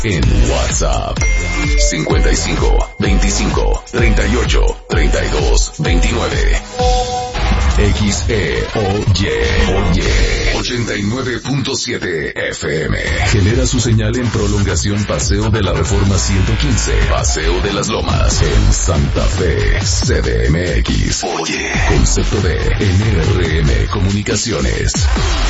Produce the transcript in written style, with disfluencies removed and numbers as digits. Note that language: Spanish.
en WhatsApp. 55 25 38 32 29. Oye 89.7 FM. Genera su señal en prolongación Paseo de la Reforma 115, Paseo de las Lomas, en Santa Fe, CDMX. Oye, concepto de NRM Comunicaciones.